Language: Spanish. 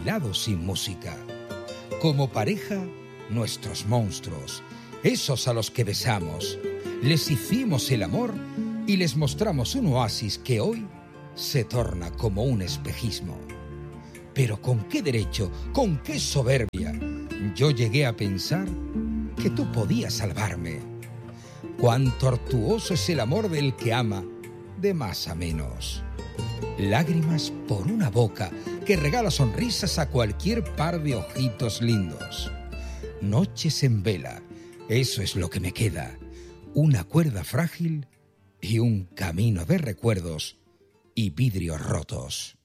bailado sin música. Como pareja, nuestros monstruos, esos a los que besamos, les hicimos el amor y les mostramos un oasis que hoy se torna como un espejismo. Pero ¿con qué derecho, con qué soberbia yo llegué a pensar que tú podías salvarme? Cuán tortuoso es el amor del que ama de más a menos. Lágrimas por una boca que regala sonrisas a cualquier par de ojitos lindos. Noches en vela, eso es lo que me queda. Una cuerda frágil y un camino de recuerdos y vidrios rotos.